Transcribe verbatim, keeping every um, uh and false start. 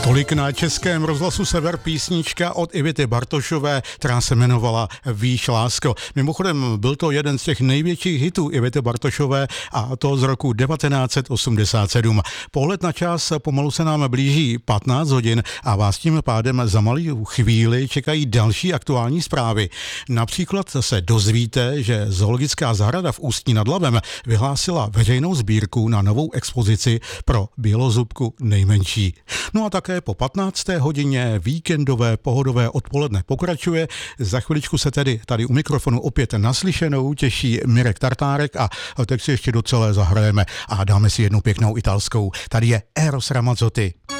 Tolik na Českém rozhlasu Sever písnička od Ivety Bartošové, která se jmenovala Víš, lásko. Mimochodem byl to jeden z těch největších hitů Ivety Bartošové a to z roku devatenáct set osmdesát sedm. Pohled na čas, pomalu se nám blíží patnáct hodin a vás tím pádem za malou chvíli čekají další aktuální zprávy. Například se dozvíte, že Zoologická zahrada v Ústí nad Labem vyhlásila veřejnou sbírku na novou expozici pro bělozubku nejmenší. No a také po patnácté hodině víkendové pohodové odpoledne pokračuje. Za chviličku se tedy tady u mikrofonu opět naslyšenou těší Mirek Tartárek a teď si ještě docela zahrajeme a dáme si jednu pěknou italskou. Tady je Eros Ramazzotti.